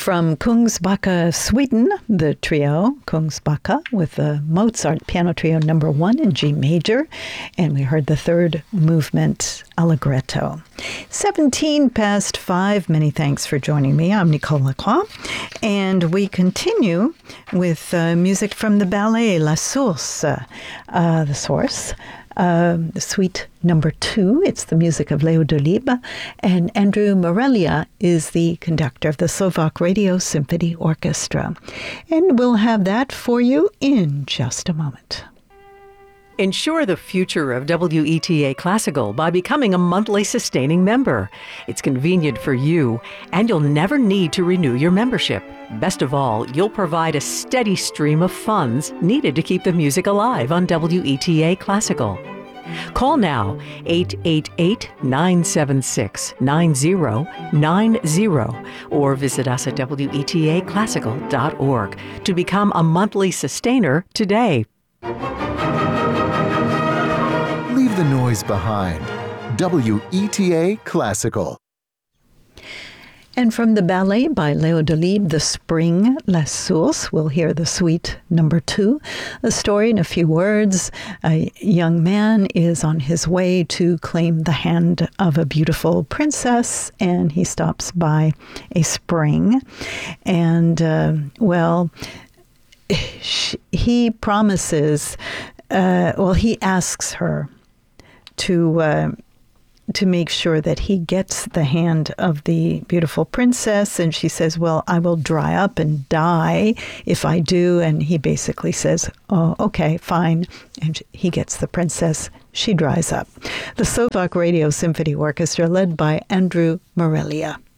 From Kungsbacka, Sweden, the trio Kungsbacka with the Mozart Piano Trio number 1 in G major, and we heard the third movement, Allegretto. 17 past 5. Many thanks for joining me. I'm Nicole Lacroix, and we continue with music from the ballet La Source, the Source. The suite number 2. It's the music of Leo Delibes, and Andrew Morelia is the conductor of the Slovak Radio Symphony Orchestra. And we'll have that for you in just a moment. Ensure the future of WETA Classical by becoming a monthly sustaining member. It's convenient for you, and you'll never need to renew your membership. Best of all, you'll provide a steady stream of funds needed to keep the music alive on WETA Classical. Call now 888-976-9090 or visit us at WETAClassical.org to become a monthly sustainer today. Leave the noise behind. WETA Classical. And from the ballet by Leo Delibes, The Spring, La Source, we'll hear the suite number 2. The story in a few words: a young man is on his way to claim the hand of a beautiful princess, and he stops by a spring. And, he promises, he asks her to make sure that he gets the hand of the beautiful princess. And she says, well, I will dry up and die if I do. And he basically says, oh, okay, fine. And he gets the princess. She dries up. The Slovak Radio Symphony Orchestra, led by Andrew Morelia.